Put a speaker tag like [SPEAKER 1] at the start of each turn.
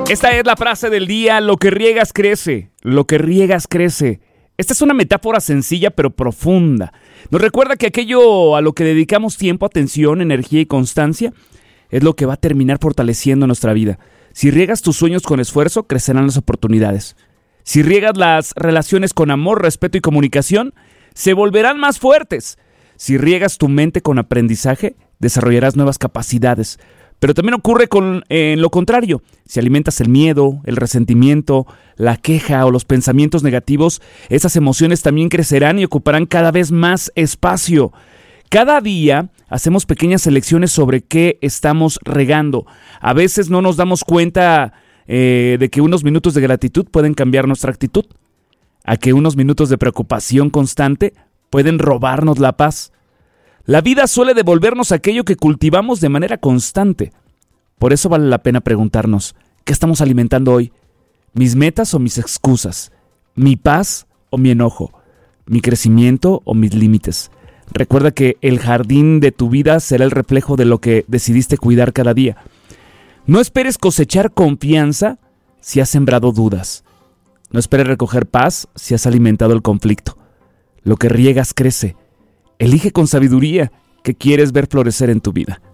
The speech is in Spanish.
[SPEAKER 1] Esta es la frase del día: lo que riegas crece, lo que riegas crece. Esta es una metáfora sencilla pero profunda. Nos recuerda que aquello a lo que dedicamos tiempo, atención, energía y constancia es lo que va a terminar fortaleciendo nuestra vida. Si riegas tus sueños con esfuerzo, crecerán las oportunidades. Si riegas las relaciones con amor, respeto y comunicación, se volverán más fuertes. Si riegas tu mente con aprendizaje, desarrollarás nuevas capacidades. Pero también ocurre en lo contrario. Si alimentas el miedo, el resentimiento, la queja o los pensamientos negativos, esas emociones también crecerán y ocuparán cada vez más espacio. Cada día hacemos pequeñas elecciones sobre qué estamos regando. A veces no nos damos cuenta de que unos minutos de gratitud pueden cambiar nuestra actitud, a que unos minutos de preocupación constante pueden robarnos la paz. La vida suele devolvernos aquello que cultivamos de manera constante. Por eso vale la pena preguntarnos: ¿qué estamos alimentando hoy? ¿Mis metas o mis excusas? ¿Mi paz o mi enojo? ¿Mi crecimiento o mis límites? Recuerda que el jardín de tu vida será el reflejo de lo que decidiste cuidar cada día. No esperes cosechar confianza si has sembrado dudas. No esperes recoger paz si has alimentado el conflicto. Lo que riegas crece. Elige con sabiduría qué quieres ver florecer en tu vida.